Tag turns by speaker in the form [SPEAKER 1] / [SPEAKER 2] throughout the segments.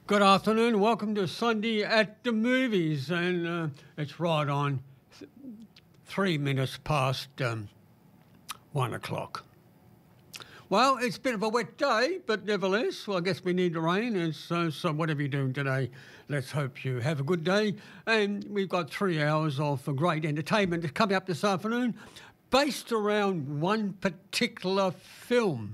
[SPEAKER 1] Good afternoon. Welcome to Sunday at the Movies, and it's right on 3 minutes past 1 o'clock. Well, it's a bit of a wet day, but nevertheless, well, I guess we need the rain, and so whatever you're doing today, let's hope you have a good day. And we've got 3 hours of great entertainment coming up this afternoon, based around one particular film.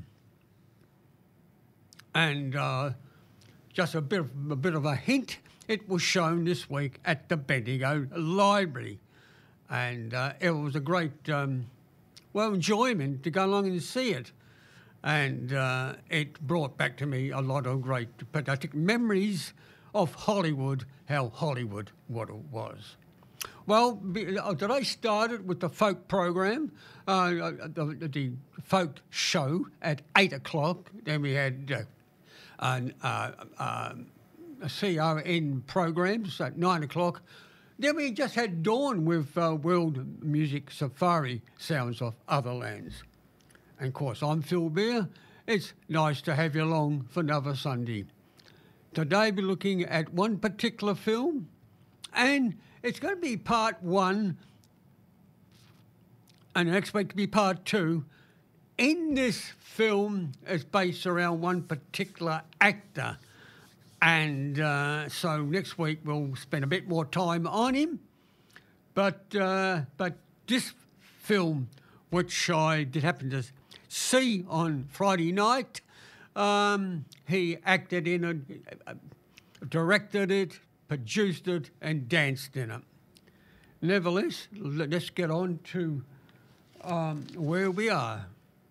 [SPEAKER 1] And just a bit of a hint, it was shown this week at the Bendigo Library. And it was a great, enjoyment to go along and see it. And it brought back to me a lot of great memories of Hollywood, how Hollywood what it was. Well, today started with the folk program, the folk show at 8 o'clock. Then we had CRN programs at 9 o'clock. Then we just had Dawn with World Music Safari, Sounds of Other Lands. And of course, I'm Phil Beer. It's nice to have you along for another Sunday. Today we're looking at one particular film, and it's going to be part one, and next week will be part two. In this film, it's based around one particular actor, and so next week we'll spend a bit more time on him. But this film, which I did happen to see on Friday night, he acted in it, directed it, produced it, and danced in it. Nevertheless, let's get on to where we are.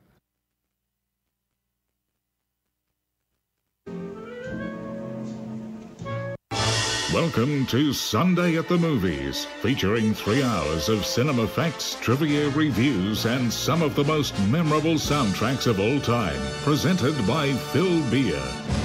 [SPEAKER 2] Welcome to Sunday at the Movies, featuring 3 hours of cinema facts, trivia, reviews, and some of the most memorable soundtracks of all time, presented by Phil Beer.